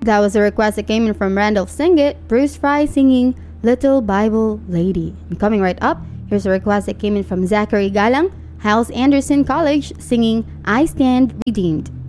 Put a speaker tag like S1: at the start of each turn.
S1: That was a request that came in from Randolph Singit, Bruce Fry singing Little Bible Lady. And coming right up, here's a request that came in from Zachary Galang, Hyles Anderson College singing I Stand Redeemed.